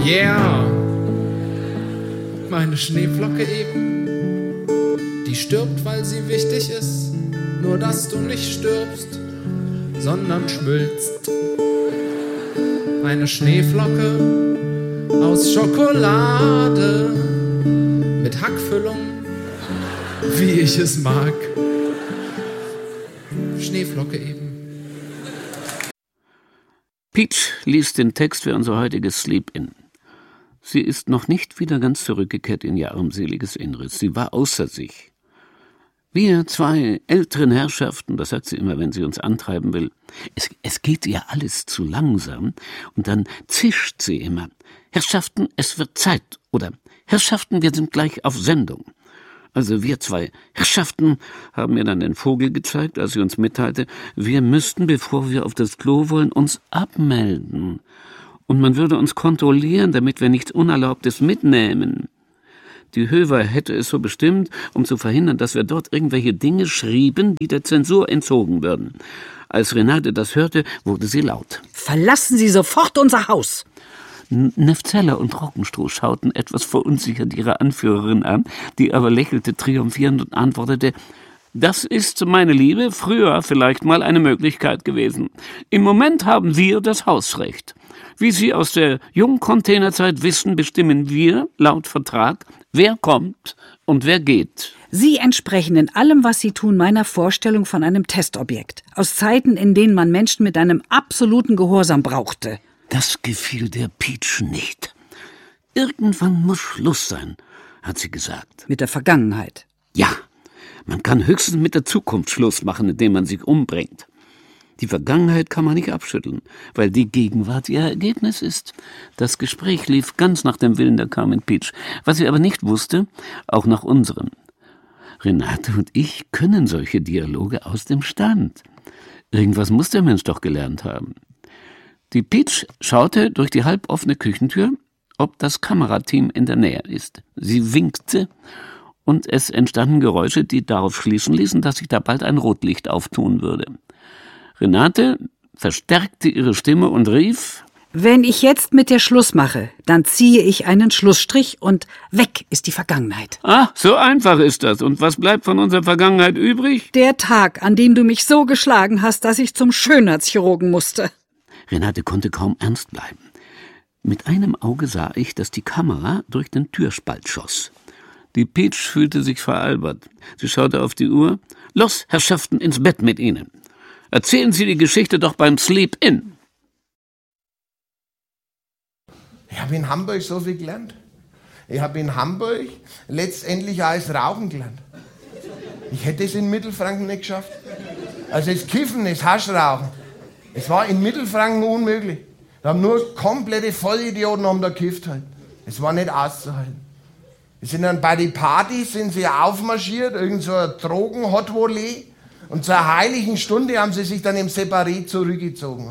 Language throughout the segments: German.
Yeah, meine Schneeflocke eben, die stirbt, weil sie wichtig ist. Nur, dass du nicht stirbst, sondern schmilzt. Eine Schneeflocke aus Schokolade mit Hackfüllung, wie ich es mag. Schneeflocke eben. Peach liest den Text für unser heutiges Sleep-In. Sie ist noch nicht wieder ganz zurückgekehrt in ihr armseliges Inneres. Sie war außer sich. Wir zwei älteren Herrschaften, das sagt sie immer, wenn sie uns antreiben will, es geht ihr alles zu langsam, und dann zischt sie immer. Herrschaften, es wird Zeit, oder Herrschaften, wir sind gleich auf Sendung. Also wir zwei Herrschaften haben mir dann den Vogel gezeigt, als sie uns mitteilte, wir müssten, bevor wir auf das Klo wollen, uns abmelden. Und man würde uns kontrollieren, damit wir nichts Unerlaubtes mitnehmen. Die Höver hätte es so bestimmt, um zu verhindern, dass wir dort irgendwelche Dinge schrieben, die der Zensur entzogen würden. Als Renate das hörte, wurde sie laut. Verlassen Sie sofort unser Haus! Neftzeller und Rockenstroh schauten etwas verunsichert ihre Anführerin an, die aber lächelte triumphierend und antwortete, das ist, meine Liebe, früher vielleicht mal eine Möglichkeit gewesen. Im Moment haben wir das Hausrecht. Wie Sie aus der Jungcontainerzeit wissen, bestimmen wir, laut Vertrag, wer kommt und wer geht. Sie entsprechen in allem, was Sie tun, meiner Vorstellung von einem Testobjekt. Aus Zeiten, in denen man Menschen mit einem absoluten Gehorsam brauchte. Das gefiel der Peach nicht. Irgendwann muss Schluss sein, hat sie gesagt. Mit der Vergangenheit? Ja, man kann höchstens mit der Zukunft Schluss machen, indem man sich umbringt. Die Vergangenheit kann man nicht abschütteln, weil die Gegenwart ihr Ergebnis ist. Das Gespräch lief ganz nach dem Willen der Carmen Peach. Was sie aber nicht wusste, auch nach unserem. Renate und ich können solche Dialoge aus dem Stand. Irgendwas muss der Mensch doch gelernt haben. Die Peach schaute durch die halboffene Küchentür, ob das Kamerateam in der Nähe ist. Sie winkte, und es entstanden Geräusche, die darauf schließen ließen, dass sich da bald ein Rotlicht auftun würde. Renate verstärkte ihre Stimme und rief, wenn ich jetzt mit dir Schluss mache, dann ziehe ich einen Schlussstrich und weg ist die Vergangenheit. Ah, so einfach ist das. Und was bleibt von unserer Vergangenheit übrig? Der Tag, an dem du mich so geschlagen hast, dass ich zum Schönheitschirurgen musste. Renate konnte kaum ernst bleiben. Mit einem Auge sah ich, dass die Kamera durch den Türspalt schoss. Die Peach fühlte sich veralbert. Sie schaute auf die Uhr. Los, Herrschaften, ins Bett mit Ihnen. Erzählen Sie die Geschichte doch beim Sleep-In. Ich habe in Hamburg so viel gelernt. Ich habe in Hamburg letztendlich auch das Rauchen gelernt. Ich hätte es in Mittelfranken nicht geschafft. Also das Kiffen, das Haschrauchen. Es war in Mittelfranken unmöglich. Da haben nur komplette Vollidioten da gekifft halt. Es war nicht auszuhalten. Wir sind dann bei den Partys sind sie aufmarschiert, irgend so ein Drogen-Hot-Volley. Und zur heiligen Stunde haben sie sich dann im Separé zurückgezogen.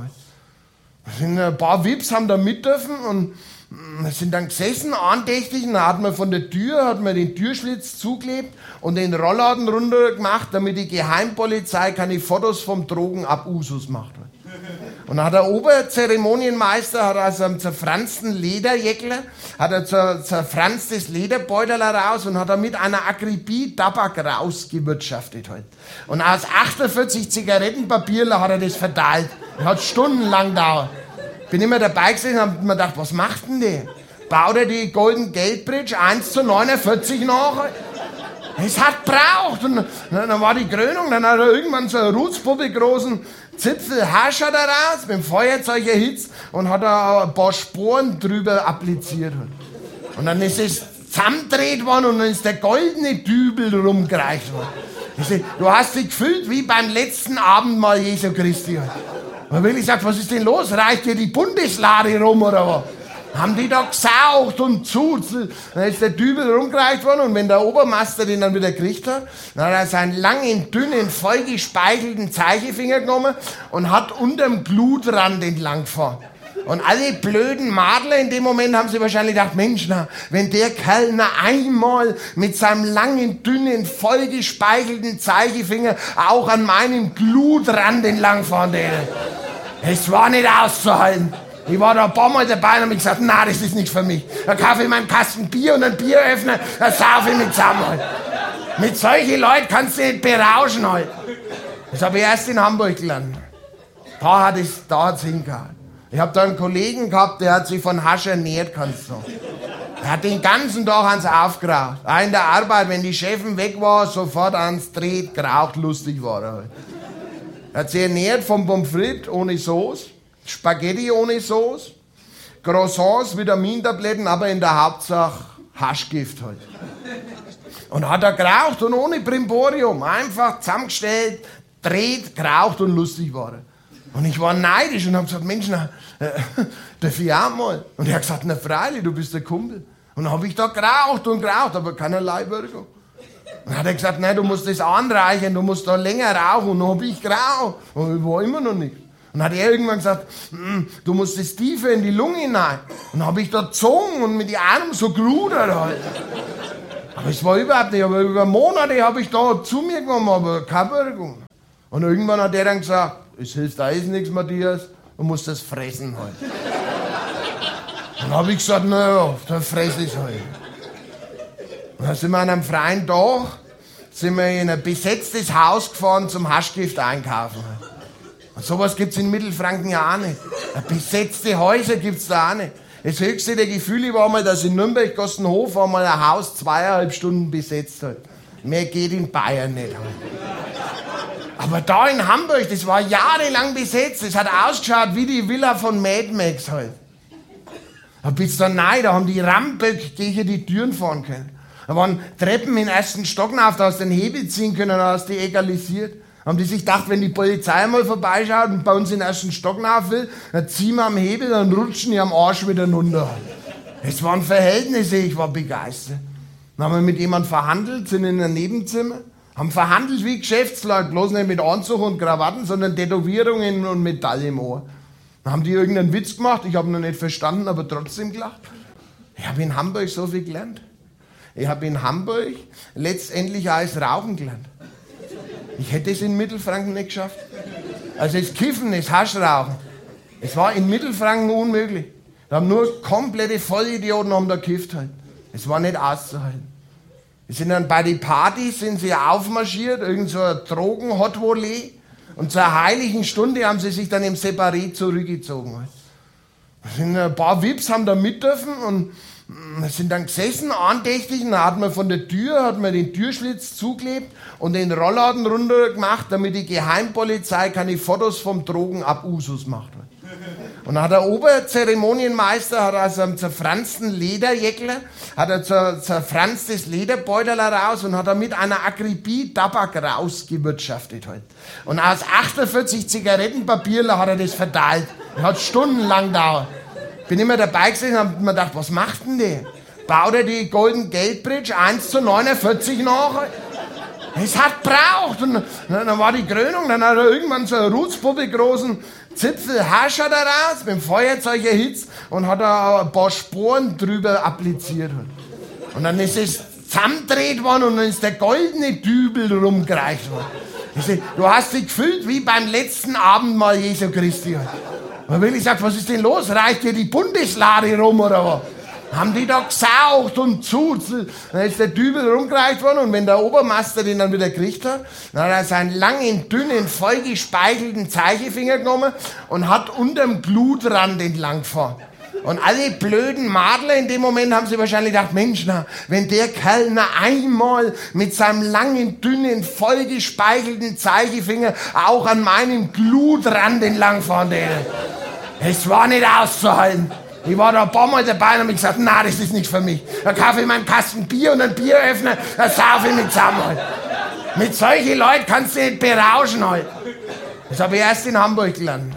Halt. Ein paar Vips haben da mit dürfen und sind dann gesessen, andächtig. Und dann hat man von der Tür, hat man den Türschlitz zuklebt und den Rollladen runter gemacht, damit die Geheimpolizei keine Fotos vom Drogenabusus macht. Und dann hat der Oberzeremonienmeister hat aus einem zerfransten Lederjäckler hat er zerfranstes Lederbeutel raus und hat er mit einer Akribie Tabak rausgewirtschaftet halt. Und aus 48 Zigarettenpapier hat er das verteilt. Das hat stundenlang gedauert. Bin immer dabei gesessen und hab mir gedacht, was macht denn der? Baut er die Golden Gate Bridge 1:49 nach? Es hat gebraucht. Und dann war die Krönung, dann hat er irgendwann so eine Rutzpuppe großen Zipfel Hasch hat er raus, mit dem Feuerzeug erhitzt und hat da ein paar Sporen drüber appliziert. Und dann ist es zusammengedreht worden und dann ist der goldene Dübel rumgereicht worden. Du hast dich gefühlt wie beim letzten Abendmahl Jesu Christi. Und Willi sagt, was ist denn los? Reicht dir die Bundeslade rum oder was? Haben die da gesaugt und zu. Dann ist der Dübel rumgereicht worden und wenn der Obermaster den dann wieder gekriegt hat, dann hat er seinen langen, dünnen, vollgespeichelten Zeigefinger genommen und hat unterm Glutrand entlang gefahren. Und alle blöden Madler in dem Moment haben sie wahrscheinlich gedacht, Mensch, na, wenn der Kerl na einmal mit seinem langen, dünnen, vollgespeichelten Zeigefinger auch an meinem Glutrand entlangfahren würde. Es war nicht auszuhalten. Ich war da ein paar Mal dabei und habe gesagt, nein, das ist nicht für mich. Da kaufe ich mir einen Kasten Bier und einen Bieröffner, da saufe ich mit zusammen halt. Mit solchen Leuten kannst du nicht berauschen halt. Das habe ich erst in Hamburg gelernt. Da hat's hingehauen. Ich habe da einen Kollegen gehabt, der hat sich von Hasch ernährt, kannst du sagen. Er hat den ganzen Tag ans aufgeraucht. Auch in der Arbeit, wenn die Chefin weg war, sofort ans Dreht geraucht, lustig war er halt. Er hat sich ernährt von Pommes frites ohne Sauce, Spaghetti ohne Sauce, Croissants, Vitamintabletten, aber in der Hauptsache Haschgift halt. Und hat er geraucht und ohne Brimborium, einfach zusammengestellt, dreht, geraucht und lustig war er. Und ich war neidisch und hab gesagt, Mensch, darf ich auch mal? Und er hat gesagt, na freilich, du bist der Kumpel. Und dann hab ich da geraucht, aber keinerlei Wirkung. Und dann hat er gesagt, nein, du musst das anreichern, du musst da länger rauchen. Und dann hab ich geraucht. Und ich war immer noch nicht. Und dann hat er irgendwann gesagt, du musst das tiefer in die Lunge hinein. Und dann hab ich da gezogen und mit den Armen so gerudert halt. Aber es war überhaupt nicht, aber über Monate habe ich da zu mir genommen, aber keine Wirkung. Und irgendwann hat er dann gesagt, es hilft alles nichts, Matthias, du musst das fressen halt. Dann habe ich gesagt, naja, dann fress ich halt. Und dann sind wir an einem freien Tag, sind wir in ein besetztes Haus gefahren zum Haschgift einkaufen. Und sowas gibt's in Mittelfranken ja auch nicht. Besetzte Häuser gibt's da auch nicht. Das höchste der Gefühle war mal, dass in Nürnberg-Gostenhof war mal ein Haus 2,5 Stunden besetzt hat. Mehr geht in Bayern nicht halt. Aber da in Hamburg, das war jahrelang besetzt. Das hat ausgeschaut wie die Villa von Mad Max halt. Da bist du rein, da haben die Ramböck gegen die Türen fahren können. Da waren Treppen im ersten Stock auf, da hast du den Hebel ziehen können, da hast du die egalisiert. Haben die sich gedacht, wenn die Polizei mal vorbeischaut und bei uns in den ersten Stock rauf will, dann ziehen wir am Hebel, dann rutschen die am Arsch wieder runter. Das waren Verhältnisse, ich war begeistert. Dann haben wir mit jemandem verhandelt, sind in einem Nebenzimmer, haben verhandelt wie Geschäftsleute, bloß nicht mit Anzug und Krawatten, sondern Tätowierungen und Metall im Ohr. Dann haben die irgendeinen Witz gemacht, ich habe ihn noch nicht verstanden, aber trotzdem gelacht. Ich habe in Hamburg so viel gelernt. Ich habe in Hamburg letztendlich alles Rauchen gelernt. Ich hätte es in Mittelfranken nicht geschafft. Also das Kiffen, das Haschrauchen, es war in Mittelfranken unmöglich. Da haben nur komplette Vollidioten haben da gekifft halt. Es war nicht auszuhalten. Wir sind dann bei den Partys, sind sie aufmarschiert, irgend so ein Drogen-Hot-Volley. Und zur heiligen Stunde haben sie sich dann im Separé zurückgezogen. Ein paar Vips haben da mit dürfen und sind dann gesessen, andächtig, und dann hat man von der Tür, hat man den Türschlitz zuklebt und den Rollladen runter gemacht, damit die Geheimpolizei keine Fotos vom Drogenabusus macht. Und dann hat der Oberzeremonienmeister, hat aus einem zerfransten Lederjäckler, hat er zerfranstes Lederbeutel raus und hat er mit einer Akribie Tabak rausgewirtschaftet halt. Und aus 48 Zigarettenpapierler hat er das verteilt. Das hat stundenlang gedauert. Bin immer dabei gesessen und hab mir gedacht, was macht denn der? Baut er die Golden Gate Bridge 1:49 nach? Es hat gebraucht. Und dann war die Krönung, dann hat er irgendwann so eine Rutzpuppe großen Zipfel Hasch da raus, mit dem Feuerzeug erhitzt und hat da ein paar Sporen drüber appliziert. Und dann ist es zusammengedreht worden und dann ist der goldene Dübel rumgereicht worden. Du hast dich gefühlt wie beim letzten Abendmahl Jesu Christi. Und Willi sagt, was ist denn los? Reicht dir die Bundeslade rum oder was? Haben die da gesaugt und zuzelt. Dann ist der Dübel rumgereicht worden und wenn der Obermaster den dann wieder gekriegt hat, dann hat er seinen langen, dünnen, vollgespeichelten Zeigefinger genommen und hat unterm Glutrand entlang gefahren. Und alle blöden Madler in dem Moment haben sie wahrscheinlich gedacht, Mensch, na, wenn der Kerl na einmal mit seinem langen, dünnen, vollgespeichelten Zeigefinger auch an meinem Glutrand entlang fahren würde. Es war nicht auszuhalten. Ich war da ein paar Mal dabei und hab gesagt, na, das ist nicht für mich. Da kaufe ich mir einen Kasten Bier und einen Bieröffner, da saufe ich mit zusammen halt. Mit solchen Leuten kannst du nicht berauschen halt. Das habe ich erst in Hamburg gelernt.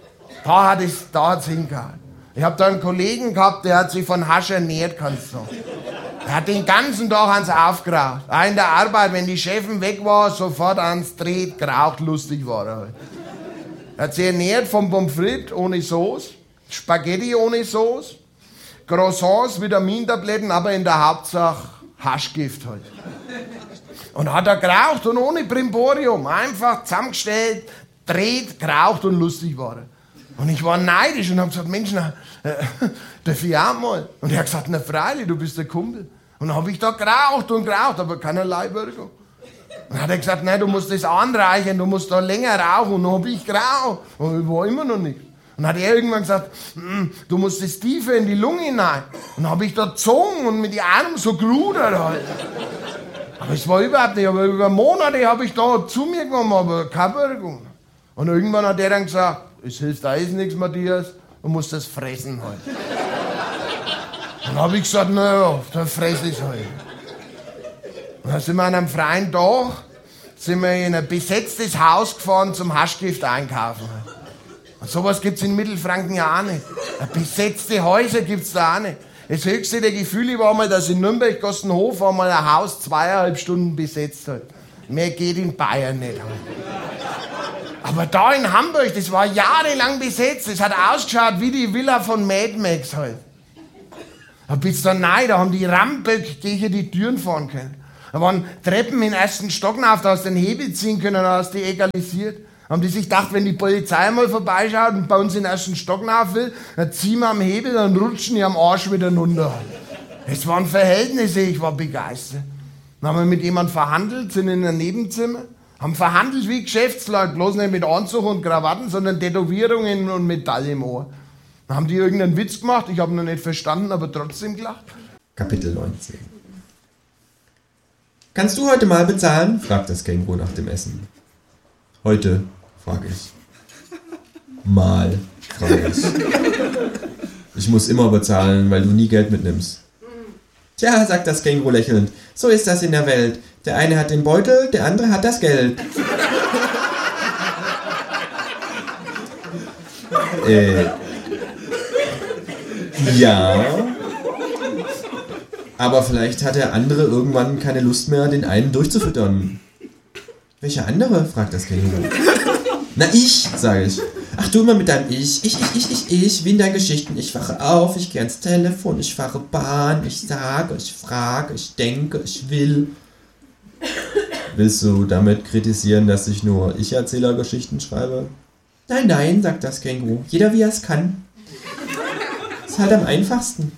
Da hat's hingehauen. Ich habe da einen Kollegen gehabt, der hat sich von Hasch ernährt, kannst du sagen. Er hat den ganzen Tag ans aufgeraucht. Auch in der Arbeit, wenn die Chefin weg war, sofort ans Dreht, geraucht, lustig war er halt. Er hat sich ernährt von Pommes frites ohne Sauce, Spaghetti ohne Sauce, Croissants, Vitamintabletten, aber in der Hauptsache Haschgift halt. Und hat er geraucht und ohne Brimborium, einfach zusammengestellt, dreht, geraucht und lustig war er. Und ich war neidisch und habe gesagt, Mensch, darf ich auch mal? Und er hat gesagt, na freilich, du bist der Kumpel. Und dann habe ich da geraucht, aber keinerlei Wirkung. Und dann hat er gesagt, nein, du musst das anreichern, du musst da länger rauchen. Und dann habe ich geraucht. Und ich war immer noch nichts. Und dann hat er irgendwann gesagt, du musst das tiefer in die Lunge hinein. Und dann habe ich da gezogen und mit den Armen so gerudert halt. Aber es war überhaupt nicht. Aber über Monate habe ich da zu mir genommen, aber keine Wirkung. Und irgendwann hat er dann gesagt, es hilft alles nichts, Matthias, du musst das fressen halt. Dann habe ich gesagt, naja, dann fresse ich halt. Und dann sind wir an einem freien Tag in ein besetztes Haus gefahren zum Haschgift einkaufen. Und sowas gibt's in Mittelfranken ja auch nicht. Besetzte Häuser gibt's da auch nicht. Das höchste der Gefühle war mal, dass in Nürnberg-Gostenhof mal ein Haus 2,5 Stunden besetzt hat. Mehr geht in Bayern nicht. Aber da in Hamburg, das war jahrelang besetzt. Das hat ausgeschaut wie die Villa von Mad Max halt. Da bist du dann rein, da haben die Ramböck gegen die Türen fahren können. Da waren Treppen in den ersten Stock auf, da hast du den Hebel ziehen können, da hast du die egalisiert. Haben die sich gedacht, wenn die Polizei mal vorbeischaut und bei uns in den ersten Stock rauf will, dann ziehen wir am Hebel, dann rutschen die am Arsch wieder runter. Es waren Verhältnisse, ich war begeistert. Dann haben wir mit jemandem verhandelt, sind in einem Nebenzimmer, haben verhandelt wie Geschäftsleute, bloß nicht mit Anzug und Krawatten, sondern Tätowierungen und Metall im Ohr. Dann haben die irgendeinen Witz gemacht, ich habe ihn noch nicht verstanden, aber trotzdem gelacht. Kapitel 19. Kannst du heute mal bezahlen? Fragt das Känguru nach dem Essen. Heute, frage ich. Mal, frage ich. Ich muss immer bezahlen, weil du nie Geld mitnimmst. Tja, sagt das Känguru lächelnd, so ist das in der Welt. Der eine hat den Beutel, der andere hat das Geld. Ja. Aber vielleicht hat der andere irgendwann keine Lust mehr, den einen durchzufüttern. Welcher andere? Fragt das Känguru. Na, ich, sage ich. Ach, du immer mit deinem Ich, wie in deinen Geschichten. Ich wache auf, ich gehe ans Telefon, ich fahre Bahn, ich sage, ich frage, ich denke, ich will. Willst du damit kritisieren, dass ich nur Ich-Erzähler-Geschichten schreibe? Nein, nein, sagt das Känguru. Jeder wie er es kann. Ist halt am einfachsten.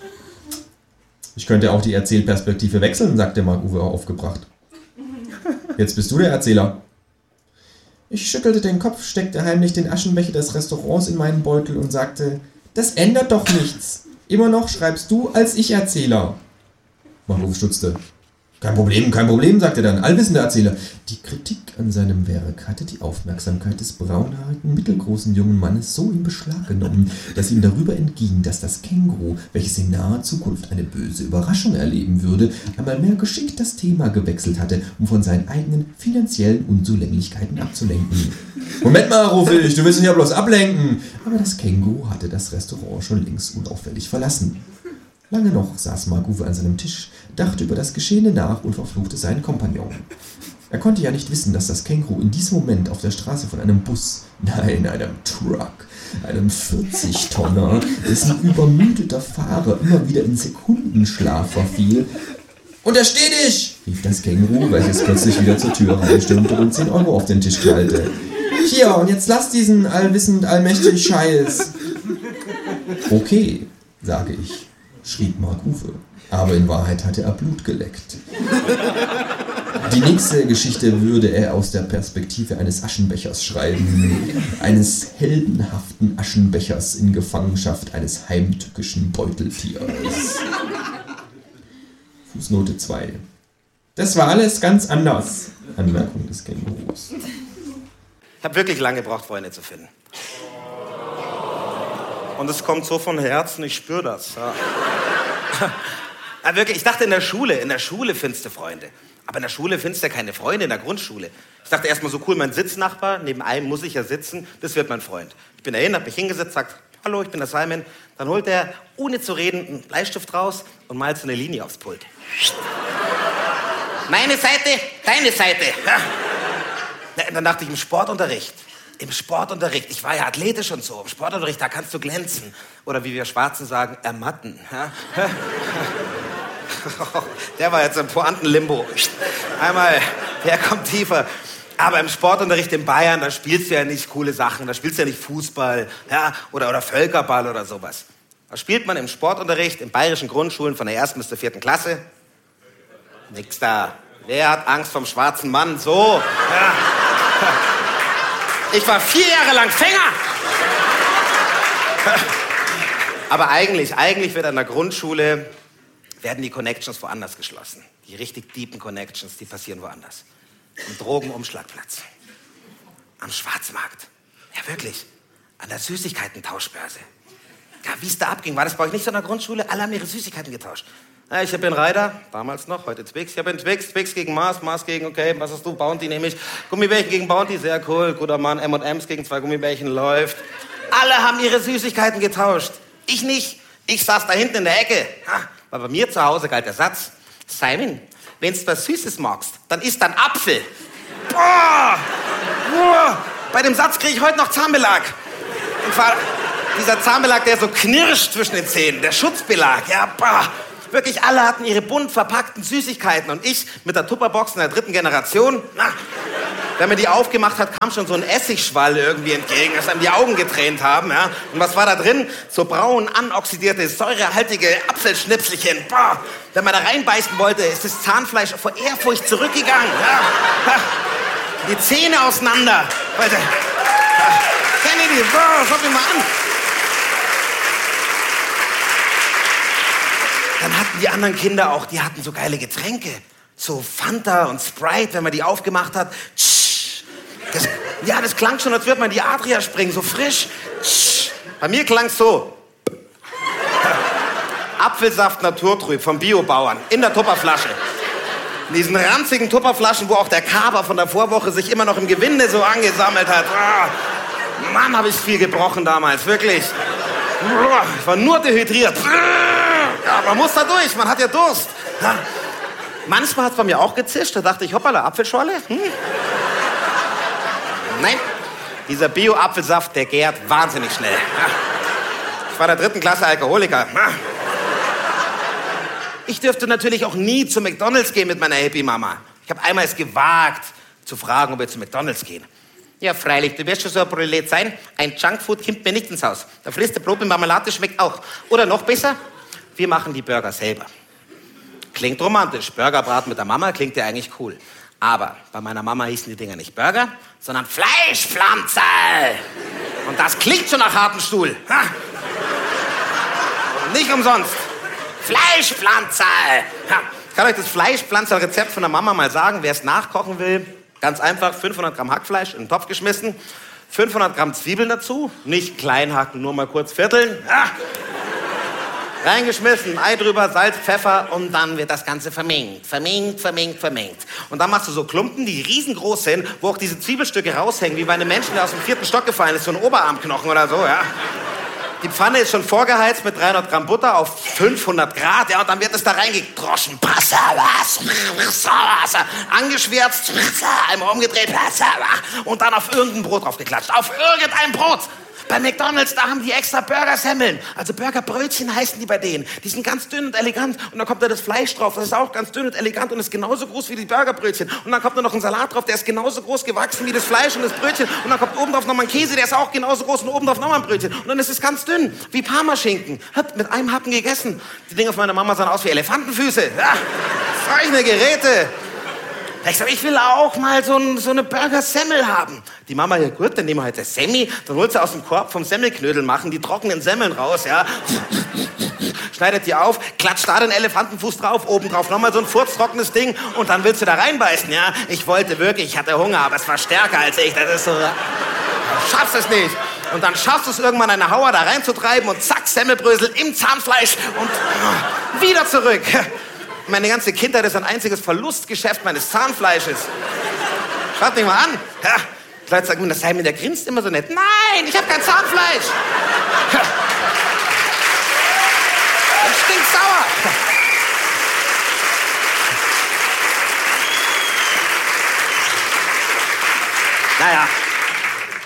Ich könnte auch die Erzählperspektive wechseln, sagte Marc-Uwe aufgebracht. Jetzt bist du der Erzähler. Ich schüttelte den Kopf, steckte heimlich den Aschenbecher des Restaurants in meinen Beutel und sagte, das ändert doch nichts. Immer noch schreibst du als Ich-Erzähler. Marc-Uwe stutzte. Kein Problem, sagte dann, allwissender Erzähler. Die Kritik an seinem Werk hatte die Aufmerksamkeit des braunhaarigen, mittelgroßen jungen Mannes so in Beschlag genommen, dass ihm darüber entging, dass das Känguru, welches in naher Zukunft eine böse Überraschung erleben würde, einmal mehr geschickt das Thema gewechselt hatte, um von seinen eigenen finanziellen Unzulänglichkeiten abzulenken. Moment mal, rufe ich, du willst mich ja bloß ablenken. Aber das Känguru hatte das Restaurant schon längst unauffällig verlassen. Lange noch saß Marc-Uwe an seinem Tisch, dachte über das Geschehene nach und verfluchte seinen Kompagnon. Er konnte ja nicht wissen, dass das Känguru in diesem Moment auf der Straße von einem Bus, nein, einem Truck, einem 40-Tonner, dessen übermüdeter Fahrer immer wieder in Sekundenschlaf verfiel. »Untersteh dich!« rief das Känguru, welches plötzlich wieder zur Tür reinstürmte und 10 Euro auf den Tisch knallte. »Hier, und jetzt lass diesen allwissend allmächtigen Scheiß!« »Okay«, sage ich, schrieb Marc-Uwe. Aber in Wahrheit hatte er Blut geleckt. Die nächste Geschichte würde er aus der Perspektive eines Aschenbechers schreiben. Eines heldenhaften Aschenbechers in Gefangenschaft eines heimtückischen Beuteltiers. Fußnote 2. Das war alles ganz anders. Anmerkung des Kängurus. Ich habe wirklich lange gebraucht, Freunde zu finden. Und es kommt so von Herzen, ich spüre das. Ja. Aber wirklich, ich dachte in der Schule findest du Freunde. Aber in der Schule findest du ja keine Freunde, in der Grundschule. Ich dachte erstmal so cool, mein Sitznachbar, neben einem muss ich ja sitzen, das wird mein Freund. Ich bin dahin, hab mich hingesetzt, sagt, hallo, ich bin der Simon. Dann holt er, ohne zu reden, einen Bleistift raus und malt so eine Linie aufs Pult. Meine Seite, deine Seite. Ja. Dann dachte ich, im Sportunterricht, ich war ja athletisch und so, im Sportunterricht, da kannst du glänzen. Oder wie wir Schwarzen sagen, ermatten. Ja? Der war jetzt im Pointenlimbo. Einmal, der kommt tiefer. Aber im Sportunterricht in Bayern, da spielst du ja nicht coole Sachen, da spielst du ja nicht Fußball, ja, oder Völkerball oder sowas. Da spielt man im Sportunterricht in bayerischen Grundschulen von der 1. bis zur 4. Klasse. Nix da. Wer hat Angst vom schwarzen Mann? So. Ja. Ich war 4 Jahre lang Fänger. Aber eigentlich wird an der Grundschule, werden die Connections woanders geschlossen. Die richtig deepen Connections, die passieren woanders. Am Drogenumschlagplatz. Am Schwarzmarkt. Ja, wirklich. An der Süßigkeiten-Tauschbörse. Ja, wie es da abging, war das bei euch nicht so in der Grundschule? Alle haben ihre Süßigkeiten getauscht. Ja, ich habe einen Reiter, damals noch, heute Twix. Ich habe einen Twix gegen Mars, Mars gegen, okay, was hast du? Bounty nehme ich. Gummibärchen gegen Bounty, sehr cool. Guter Mann, M&M's gegen 2 Gummibärchen, läuft. Alle haben ihre Süßigkeiten getauscht. Ich nicht. Ich saß da hinten in der Ecke. Weil bei mir zu Hause galt der Satz, Simon, wenn du was Süßes magst, dann isst ein Apfel. Boah! Boah! Bei dem Satz kriege ich heute noch Zahnbelag. Und zwar dieser Zahnbelag, der so knirscht zwischen den Zähnen, der Schutzbelag. Ja, boah! Wirklich, alle hatten ihre bunt verpackten Süßigkeiten. Und ich mit der Tupperbox in der 3. Generation, wenn man die aufgemacht hat, kam schon so ein Essigschwall irgendwie entgegen, dass einem die Augen getränt haben. Ja. Und was war da drin? So braun, anoxidierte, säurehaltige Apfelschnipselchen. Boah. Wenn man da reinbeißen wollte, ist das Zahnfleisch vor Ehrfurcht zurückgegangen. Ja. Die Zähne auseinander. Leute. Kennedy, boah, schau dir mal an. Dann hatten die anderen Kinder auch, die hatten so geile Getränke. So Fanta und Sprite, wenn man die aufgemacht hat. Das klang schon, als würde man in die Adria springen, so frisch. Bei mir klang es so. Apfelsaft naturtrüb vom Biobauern in der Tupperflasche. In diesen ranzigen Tupperflaschen, wo auch der Kaber von der Vorwoche sich immer noch im Gewinde so angesammelt hat. Mann, habe ich viel gebrochen damals, wirklich. Ich war nur dehydriert. Ja, man muss da durch, man hat ja Durst. Ja. Manchmal hat es bei mir auch gezischt, da dachte ich, hoppala, Apfelschorle? Nein, dieser Bio-Apfelsaft, der gärt wahnsinnig schnell. Ja. Ich war in der 3. Klasse Alkoholiker. Ja. Ich dürfte natürlich auch nie zu McDonald's gehen mit meiner Hippie-Mama. Ich habe einmal es gewagt, zu fragen, ob wir zu McDonald's gehen. Ja, freilich, du wirst schon so ein Prolet sein. Ein Junkfood kommt mir nicht ins Haus. Da frisst du Brot mit Marmelade, schmeckt auch. Oder noch besser, wir machen die Burger selber. Klingt romantisch. Burgerbraten mit der Mama klingt ja eigentlich cool. Aber bei meiner Mama hießen die Dinger nicht Burger, sondern Fleischpflanze. Und das klingt schon nach hartem Stuhl. Ha? Nicht umsonst. Fleischpflanze. Ha. Ich kann euch das Fleischpflanzer-Rezept von der Mama mal sagen. Wer es nachkochen will, ganz einfach, 500 Gramm Hackfleisch in den Topf geschmissen, 500 Gramm Zwiebeln dazu, nicht klein hacken, nur mal kurz vierteln. Ha. Reingeschmissen, Ei drüber, Salz, Pfeffer und dann wird das Ganze vermengt. Und dann machst du so Klumpen, die riesengroß sind, wo auch diese Zwiebelstücke raushängen, wie bei einem Menschen, der aus dem 4. Stock gefallen ist, so ein Oberarmknochen oder so, ja. Die Pfanne ist schon vorgeheizt mit 300 Gramm Butter auf 500 Grad, ja, und dann wird es da reingedroschen. Angeschwärzt, einmal umgedreht, und dann auf irgendein Brot draufgeklatscht. Auf irgendein Brot! Bei McDonald's, da haben die extra Burgersemmeln. Also Burgerbrötchen heißen die bei denen. Die sind ganz dünn und elegant. Und dann kommt da das Fleisch drauf. Das ist auch ganz dünn und elegant und ist genauso groß wie die Burgerbrötchen. Und dann kommt da noch ein Salat drauf, der ist genauso groß gewachsen wie das Fleisch und das Brötchen. Und dann kommt oben drauf nochmal ein Käse, der ist auch genauso groß und oben drauf nochmal ein Brötchen. Und dann ist es ganz dünn, wie Parmaschinken. Hat mit einem Happen gegessen. Die Dinger von meiner Mama sahen aus wie Elefantenfüße. Ja, solche Geräte. Ich sag, ich will auch mal so eine Burger-Semmel haben. Die Mama, ja gut, dann nehmen wir halt das Semmi, dann holt sie aus dem Korb vom Semmelknödel machen, die trockenen Semmeln raus, ja. Schneidet die auf, klatscht da den Elefantenfuß drauf, oben drauf nochmal so ein furztrockenes Ding und dann willst du da reinbeißen, ja. Ich wollte wirklich, ich hatte Hunger, aber es war stärker als ich, das ist so, schaffst es nicht. Und dann schaffst du es irgendwann, eine Hauer da reinzutreiben und zack, Semmelbrösel im Zahnfleisch und wieder zurück. Meine ganze Kindheit ist ein einziges Verlustgeschäft meines Zahnfleisches. Schaut mich mal an. Ja, die Leute sagen mir, das Simon, der grinst immer so nett. Nein, ich habe kein Zahnfleisch. Das stinkt sauer. Naja.